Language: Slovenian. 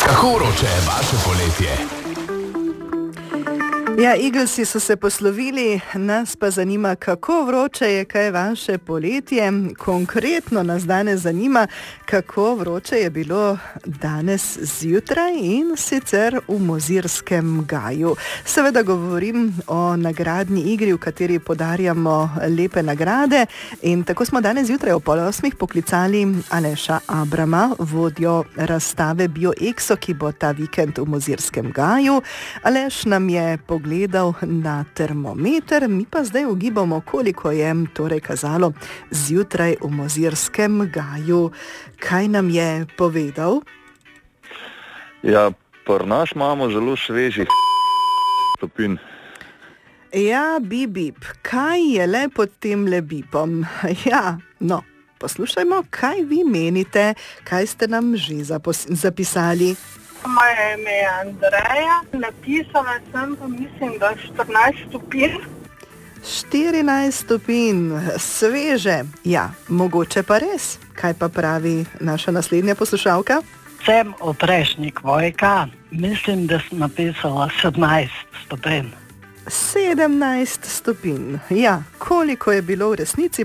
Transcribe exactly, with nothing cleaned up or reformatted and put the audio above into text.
Kako vroče je vaše poletje? Ja, Eaglesi so se poslovili, nas pa zanima, kako vroče je kaj vaše poletje. Konkretno nas danes zanima, kako vroče je bilo danes zjutraj in sicer v Mozirskem gaju. Seveda govorim o nagradni igri, v kateri podarjamo lepe nagrade, in tako smo danes zjutraj o pol osmih poklicali Aleša Abrama, vodjo razstave BioExo, ki bo ta vikend v Mozirskem gaju. Aleš nam je pogledal gledal na termometer, mi pa zdaj ugibamo, koliko je torej kazalo zjutraj v Mozirskem gaju. Kaj nam je povedal? Ja, pri nas imamo zelo svežih stopinj. Ja, bip, bip. Kaj je le pod tem le bipom? Ja, no, poslušajmo, kaj vi menite, kaj ste nam že zapos- zapisali. Moje ime je Andreja, napisala sem pa mislim, da štirinajst stopinj. štirinajst stopinj, sveže. Ja, mogoče pa res. Kaj pa pravi naša naslednja poslušalka? Sem Oprešnik Vojka, mislim, da sem napisala sedemnajst stopinj. sedemnajst stopinj. Ja, koliko je bilo v resnici?